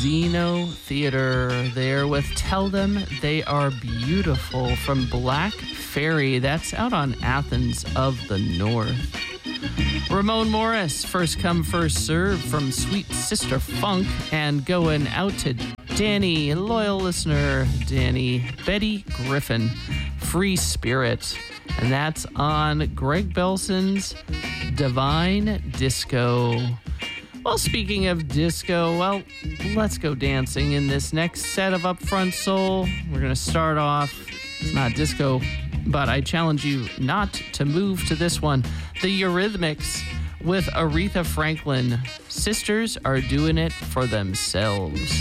Zeno Theater there with Tell Them They Are Beautiful from Black Fairy. That's out on Athens of the North. Ramon Morris, First Come, First Serve from Sweet Sister Funk, and going out to Danny, loyal listener, Danny, Betty Griffin, Free Spirit. And that's on Greg Belson's Divine Disco. Well, speaking of disco, well, let's go dancing in this next set of Upfront Soul. We're going to start off, it's not disco, but I challenge you not to move to this one. The Eurythmics with Aretha Franklin. Sisters are doing it for themselves.